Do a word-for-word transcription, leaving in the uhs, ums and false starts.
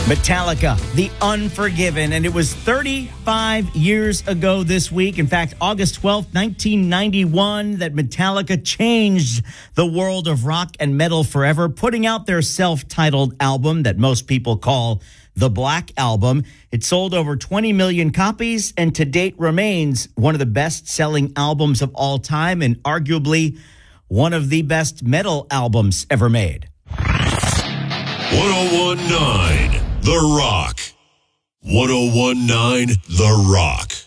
Metallica, The Unforgiven, and it was thirty-five years ago this week. In fact, August twelfth, nineteen ninety-one, that Metallica changed the world of rock and metal forever, putting out their self-titled album that most people call the Black Album. It sold over twenty million copies and to date remains one of the best-selling albums of all time and arguably one of the best metal albums ever made. one oh one point nine The Rock. one oh one point nine The Rock.